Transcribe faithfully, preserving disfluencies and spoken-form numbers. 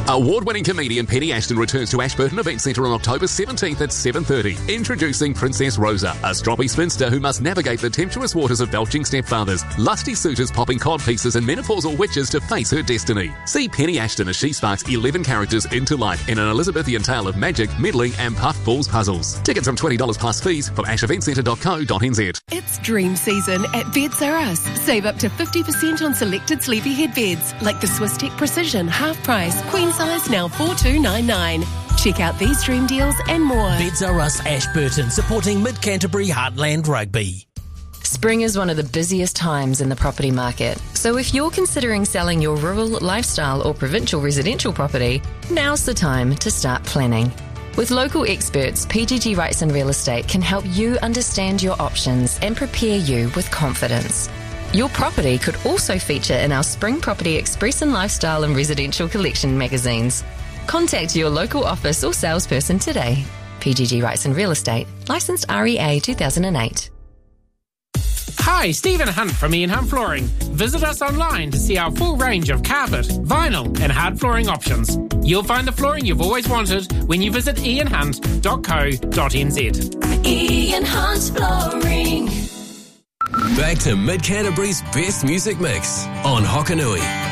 Award-winning comedian Penny Ashton returns to Ashburton Event Centre on October seventeenth at seven thirty. Introducing Princess Rosa, a stroppy spinster who must navigate the tempestuous waters of belching stepfathers, lusty suitors popping cod pieces and menopausal witches to face her destiny. See Penny Ashton as she sparks eleven characters into life in an Elizabethan tale of magic, meddling and puffballs puzzles. Tickets from twenty dollars plus fees from ash event centre dot co dot n z. It's dream season at Beds R Us. Save up to fifty percent on selected sleepyhead beds, like the Swisstech Precision half price, queen size now four two nine nine. Check out these dream deals and more. Beds R Us Ashburton, supporting Mid-Canterbury Heartland Rugby. Spring is one of the busiest times in the property market. So if you're considering selling your rural, lifestyle or provincial residential property, now's the time to start planning. With local experts, P G G Wrightson Real Estate can help you understand your options and prepare you with confidence. Your property could also feature in our Spring Property Express and Lifestyle and Residential Collection magazines. Contact your local office or salesperson today. P G G Wrightson Real Estate, licensed R E A two thousand eight. Hi, Stephen Hunt from Ian Hunt Flooring. Visit us online to see our full range of carpet, vinyl and hard flooring options. You'll find the flooring you've always wanted when you visit ian hunt dot co dot n z. Ian Hunt Flooring. Back to Mid-Canterbury's best music mix on Hokanui.